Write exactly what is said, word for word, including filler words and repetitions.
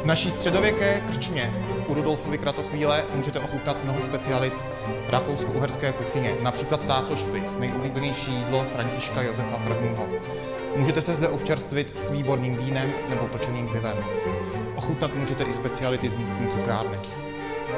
naší středověké krčmě u Rudolfovy Kratochvíle můžete ochutnat mnoho specialit rakousko-uherské kuchyně, například Tafelspitz, nejoblíbenější jídlo Františka Josefa prvního. Můžete se zde občerstvit s výborným vínem nebo točeným pivem. Ochutnat můžete i speciality z místní cukrárny.